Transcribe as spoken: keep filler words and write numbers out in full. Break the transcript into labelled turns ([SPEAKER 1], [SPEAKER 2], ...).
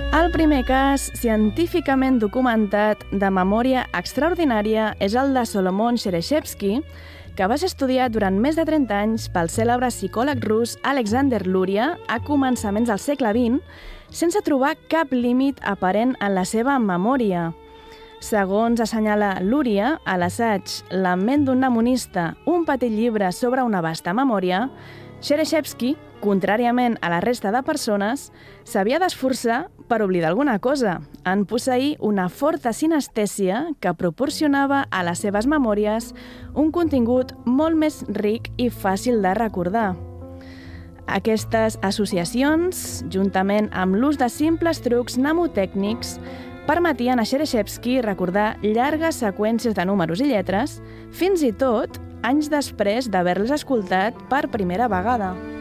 [SPEAKER 1] El primer cas científicament documentat de memòria extraordinària és el de Solomon Chereshevsky, que va ser estudiat durant més de trenta anys pel cèlebre psicòleg rus Alexander Luria a començaments del segle vint, sense trobar cap límit aparent en la seva memòria. Segons assenyala Luria, a l'assaig La ment d'un mnemonista, un petit llibre sobre una vasta memòria, Chereshevsky, contràriament a la resta de persones, s'havia d'esforçar per oblidar alguna cosa, en posseir una forta sinestèsia que proporcionava a les seves memòries un contingut molt més ric i fàcil de recordar. Aquestes associacions, juntament amb l'ús de simples trucs mnemotècnics, permetien a Chereshevsky recordar llargues seqüències de números i lletres, fins i tot anys després d'haver-les escoltat per primera vegada.